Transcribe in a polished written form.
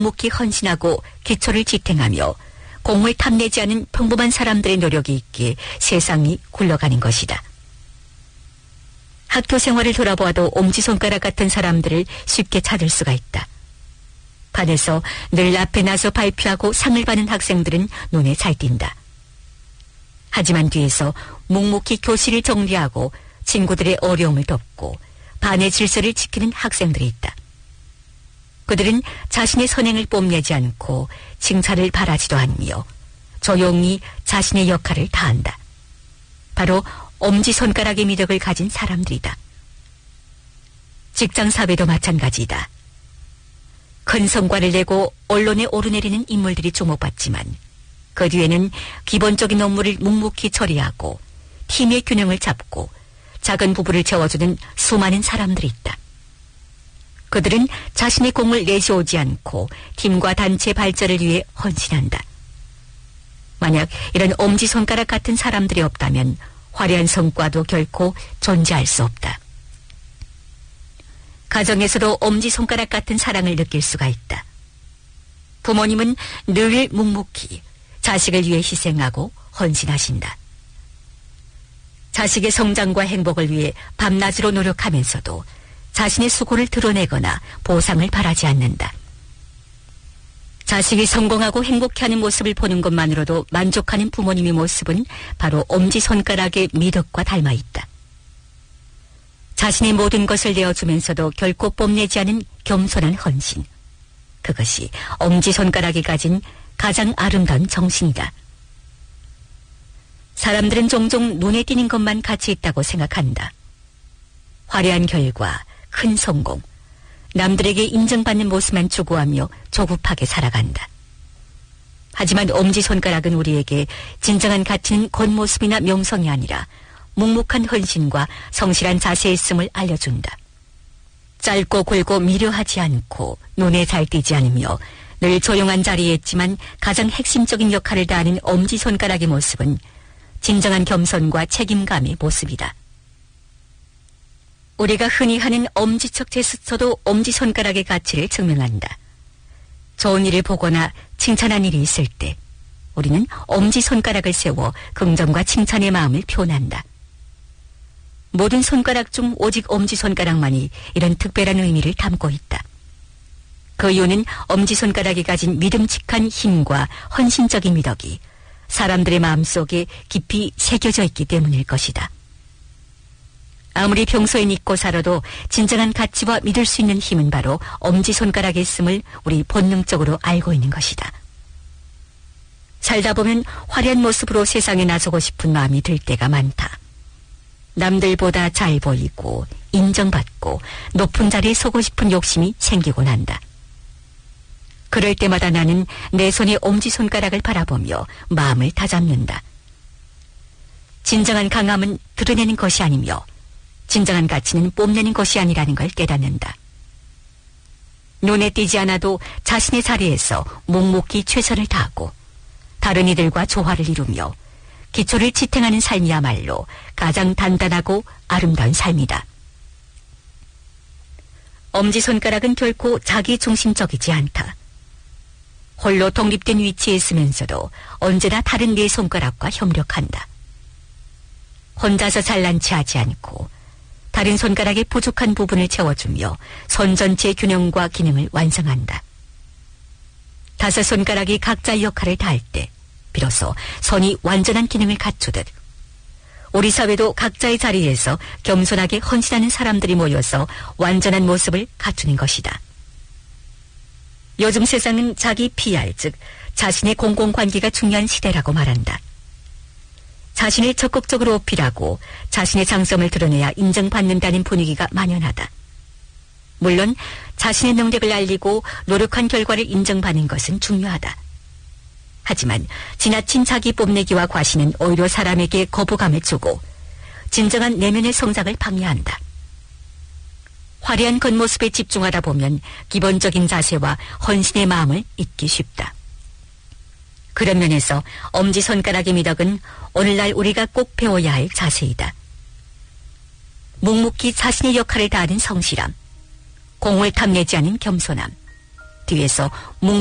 묵묵히 헌신하고 기초를 지탱하며 공을 탐내지 않은 평범한 사람들의 노력이 있기에 세상이 굴러가는 것이다. 학교 생활을 돌아보아도 엄지손가락 같은 사람들을 쉽게 찾을 수가 있다. 반에서 늘 앞에 나서 발표하고 상을 받는 학생들은 눈에 잘 띈다. 하지만 뒤에서 묵묵히 교실을 정리하고 친구들의 어려움을 돕고 반의 질서를 지키는 학생들이 있다. 그들은 자신의 선행을 뽐내지 않고 칭찬을 바라지도 않으며 조용히 자신의 역할을 다한다. 바로 엄지손가락의 미덕을 가진 사람들이다. 직장 사회도 마찬가지이다. 큰 성과를 내고 언론에 오르내리는 인물들이 주목받지만 그 뒤에는 기본적인 업무를 묵묵히 처리하고 팀의 균형을 잡고 작은 부부를 채워주는 수많은 사람들이 있다. 그들은 자신의 공을 내세우지 않고 팀과 단체 발전을 위해 헌신한다. 만약 이런 엄지손가락 같은 사람들이 없다면 화려한 성과도 결코 존재할 수 없다. 가정에서도 엄지손가락 같은 사랑을 느낄 수가 있다. 부모님은 늘 묵묵히 자식을 위해 희생하고 헌신하신다. 자식의 성장과 행복을 위해 밤낮으로 노력하면서도 자신의 수고를 드러내거나 보상을 바라지 않는다. 자식이 성공하고 행복해하는 모습을 보는 것만으로도 만족하는 부모님의 모습은 바로 엄지손가락의 미덕과 닮아 있다. 자신의 모든 것을 내어주면서도 결코 뽐내지 않은 겸손한 헌신. 그것이 엄지손가락이 가진 가장 아름다운 정신이다. 사람들은 종종 눈에 띄는 것만 가치 있다고 생각한다. 화려한 결과, 큰 성공, 남들에게 인정받는 모습만 추구하며 조급하게 살아간다. 하지만 엄지손가락은 우리에게 진정한 가치는 겉모습이나 명성이 아니라 묵묵한 헌신과 성실한 자세에 있음을 알려준다. 짧고 굵고 미려하지 않고 눈에 잘 띄지 않으며 늘 조용한 자리에 있지만 가장 핵심적인 역할을 다하는 엄지손가락의 모습은 진정한 겸손과 책임감의 모습이다. 우리가 흔히 하는 엄지척 제스처도 엄지손가락의 가치를 증명한다. 좋은 일을 보거나 칭찬한 일이 있을 때 우리는 엄지손가락을 세워 긍정과 칭찬의 마음을 표현한다. 모든 손가락 중 오직 엄지손가락만이 이런 특별한 의미를 담고 있다. 그 이유는 엄지손가락이 가진 믿음직한 힘과 헌신적인 미덕이 사람들의 마음속에 깊이 새겨져 있기 때문일 것이다. 아무리 평소에 믿고 살아도 진정한 가치와 믿을 수 있는 힘은 바로 엄지손가락에 있음을 우리 본능적으로 알고 있는 것이다. 살다 보면 화려한 모습으로 세상에 나서고 싶은 마음이 들 때가 많다. 남들보다 잘 보이고 인정받고 높은 자리에 서고 싶은 욕심이 생기곤 한다. 그럴 때마다 나는 내 손의 엄지손가락을 바라보며 마음을 다잡는다. 진정한 강함은 드러내는 것이 아니며 진정한 가치는 뽐내는 것이 아니라는 걸 깨닫는다. 눈에 띄지 않아도 자신의 자리에서 묵묵히 최선을 다하고 다른 이들과 조화를 이루며 기초를 지탱하는 삶이야말로 가장 단단하고 아름다운 삶이다. 엄지손가락은 결코 자기중심적이지 않다. 홀로 독립된 위치에 있으면서도 언제나 다른 네 손가락과 협력한다. 혼자서 잘난 체하지 않고 다른 손가락의 부족한 부분을 채워주며 손 전체의 균형과 기능을 완성한다. 다섯 손가락이 각자의 역할을 다할 때 비로소 손이 완전한 기능을 갖추듯 우리 사회도 각자의 자리에서 겸손하게 헌신하는 사람들이 모여서 완전한 모습을 갖추는 것이다. 요즘 세상은 자기 PR, 즉 자신의 공공관계가 중요한 시대라고 말한다. 자신을 적극적으로 어필하고 자신의 장점을 드러내야 인정받는다는 분위기가 만연하다. 물론 자신의 능력을 알리고 노력한 결과를 인정받는 것은 중요하다. 하지만 지나친 자기 뽐내기와 과시는 오히려 사람에게 거부감을 주고 진정한 내면의 성장을 방해한다. 화려한 겉모습에 집중하다 보면 기본적인 자세와 헌신의 마음을 잊기 쉽다. 그런 면에서 엄지손가락의 미덕은 오늘날 우리가 꼭 배워야 할 자세이다. 묵묵히 자신의 역할을 다하는 성실함, 공을 탐내지 않은 겸손함, 뒤에서